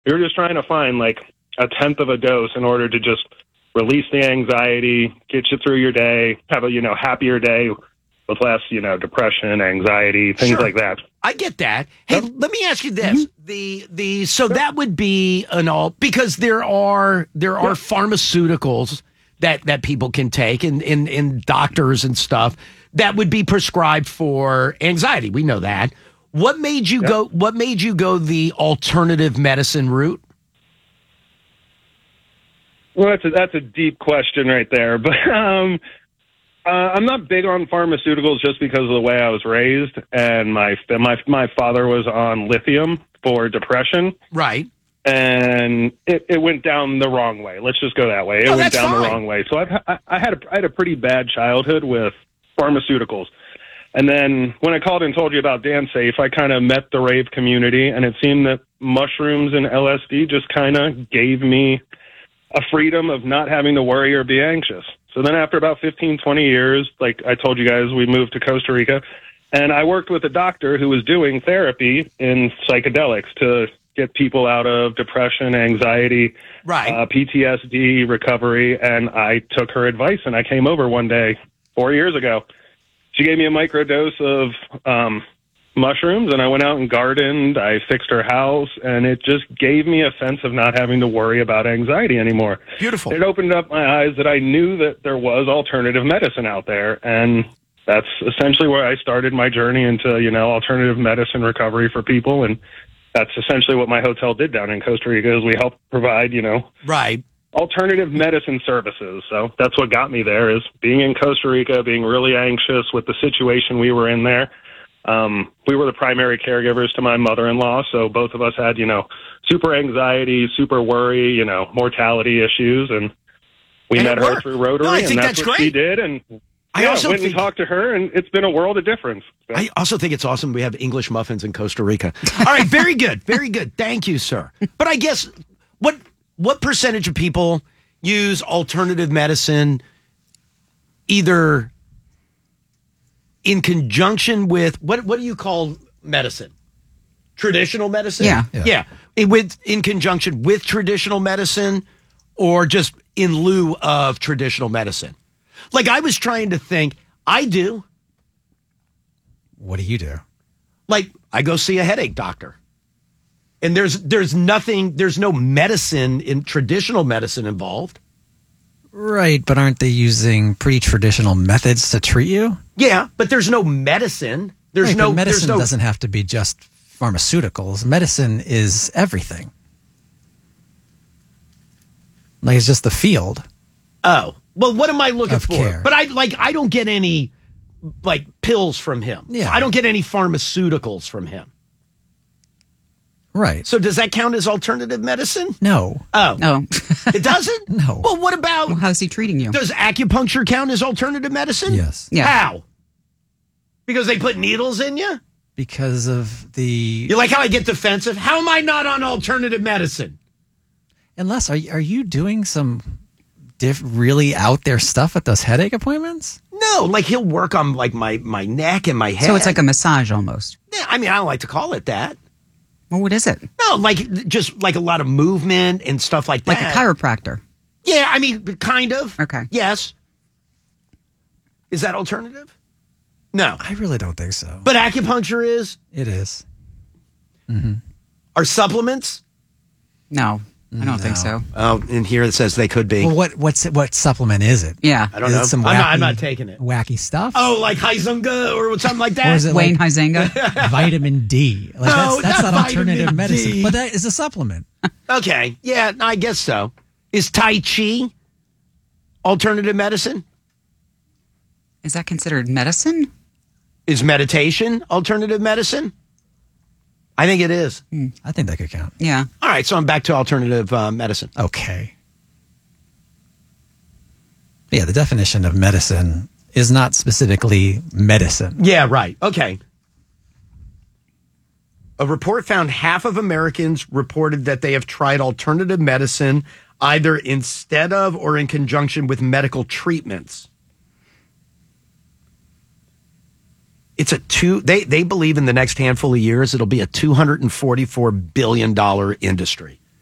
We were just trying to find like a tenth of a dose in order to just release the anxiety, get you through your day, have a, happier day with less, depression, anxiety, things like that. I get that. Hey, let me ask you this. So that would be because there are pharmaceuticals that people can take in doctors and stuff that would be prescribed for anxiety. We know that. What made you go the alternative medicine route? Well, that's a deep question right there, but I'm not big on pharmaceuticals just because of the way I was raised, and my father was on lithium for depression, right? And it went down the wrong way. Let's just go that way. It went down the wrong way. So I had a pretty bad childhood with pharmaceuticals, and then when I called and told you about DanceSafe, I kind of met the rave community, and it seemed that mushrooms and LSD just kind of gave me a freedom of not having to worry or be anxious. So then after about 15, 20 years, like I told you guys, we moved to Costa Rica, and I worked with a doctor who was doing therapy in psychedelics to get people out of depression, anxiety, PTSD, recovery, and I took her advice, and I came over one day 4 years ago. She gave me a microdose of mushrooms, and I went out and gardened. I fixed her house, and it just gave me a sense of not having to worry about anxiety anymore. Beautiful. It opened up my eyes that I knew that there was alternative medicine out there, and that's essentially where I started my journey into, alternative medicine recovery for people, and that's essentially what my hotel did down in Costa Rica is we helped provide, alternative medicine services. So that's what got me there is being in Costa Rica, being really anxious with the situation we were in there. We were the primary caregivers to my mother-in-law, so both of us had, super anxiety, super worry, mortality issues, and we met her through Rotary, and that's what she did, and I went and talked to her, and it's been a world of difference. So. I also think it's awesome we have English muffins in Costa Rica. All right, very good, very good. Thank you, sir. But I guess, what percentage of people use alternative medicine either in conjunction with what do you call medicine? Traditional medicine? Yeah. In conjunction with traditional medicine or just in lieu of traditional medicine? Like I was trying to think, I do. What do you do? Like I go see a headache doctor. And there's no medicine in traditional medicine involved. Right, but aren't they using pretty traditional methods to treat you? Yeah, but there's no medicine. Medicine doesn't have to be just pharmaceuticals. Medicine is everything. Like it's just the field. Oh, well, what am I looking for? Care. But I don't get any pills from him. Yeah. I don't get any pharmaceuticals from him. Right. So does that count as alternative medicine? No. Oh. No. It doesn't? No. Well, what about... Well, how's he treating you? Does acupuncture count as alternative medicine? Yes. Yeah. How? Because they put needles in you? Because of the... You like how I get defensive? How am I not on alternative medicine? Unless, are you doing some really out there stuff at those headache appointments? No, like he'll work on like my neck and my head. So it's like a massage almost. Yeah, I mean, I don't like to call it that. Well, what is it? No, like just like a lot of movement and stuff like that. Like a chiropractor. Yeah, I mean, kind of. Okay. Yes. Is that alternative? No. I really don't think so. But acupuncture is? It is. Mm-hmm. Are supplements? No, I don't think so. Oh, in here it says they could be. Well, what supplement is it? Yeah. I don't know. Some I'm not taking it. Wacky stuff? Oh, like Hyzunga or something like that? Or is it Wayne like Huizenga? vitamin D? Like No, that's not not alternative vitamin medicine. D. But that is a supplement. Okay. Yeah, I guess so. Is Tai Chi alternative medicine? Is that considered medicine? Is meditation alternative medicine? I think it is. I think that could count. Yeah. All right, so I'm back to alternative medicine. Okay. Yeah, the definition of medicine is not specifically medicine. Yeah, right. Okay. A report found half of Americans reported that they have tried alternative medicine either instead of or in conjunction with medical treatments. It's they believe in the next handful of years it'll be a $244 billion industry.